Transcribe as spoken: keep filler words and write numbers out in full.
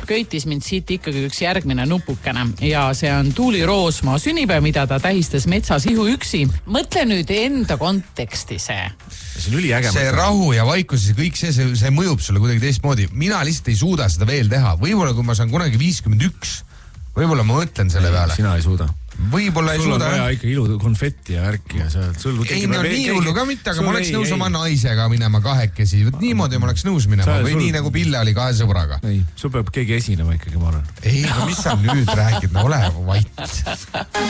köitis mind siit ikkagi üks järgmine nupukene ja see on Tuuli Roosmaa sünnipäev, mida ta tähistas metsas ihu üksi. Mõtle nüüd enda konteksti see. See on üliäge. See rahu ja vaikus ja kõik see, see, see mõjub sulle kuidagi teistmoodi. Mina lihtsalt ei suuda seda veel teha. Võib-olla kui ma saan kunagi viiskümmend üks, võib-olla ma mõtlen selle peale. Sina ei suuda. Võib-olla ei sul suuda. Sul on vaja ikka ilu konfetti ja värki ja seal, sul ei, no nii hullu ka mitte, aga ma oleks ei, nõus ei. oma naisega minema kahekesi. Niimoodi ma oleks nõus minema või sul... nii nagu Pille oli kahe sõbraga. Ei, sul peab keegi esinema ikkagi, ma arvan. Ei, no mis sa nüüd räägid, no ole vait.